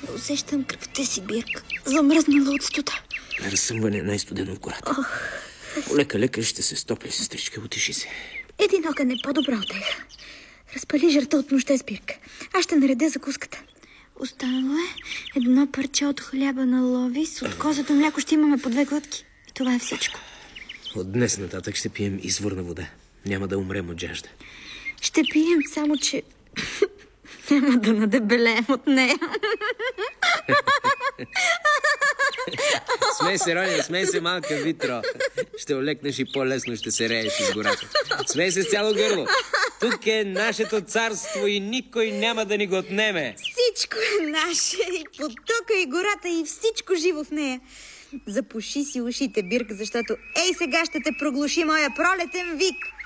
Усещам кръвта си, Бирка. Замръзнала от студа. Разсъмване най-студено в гората. Полека ще се стопли, сестричка. Утеши се. Един огън е по-добра отеха. Разпали жърта от нощта с Бирка. Аз ще наредя закуската. Останало е едно парче от хляба на ловис. От козата мляко ще имаме по 2 глътки. И това е всичко. От днес нататък ще пием изворна вода. Няма да умрем от жажда. Ще пием, само че няма да надебелеем от нея. Смей се, Роня, смей се, малка Витро. Ще олекнеш и по-лесно ще се рееш из гората. Смей се с цяло гърло. Тук е нашето царство и никой няма да ни го отнеме. Всичко е наше. И потока, и гората, и всичко живо в нея. Запуши си ушите, Бирка, защото ей сега ще те проглуши моя пролетен вик.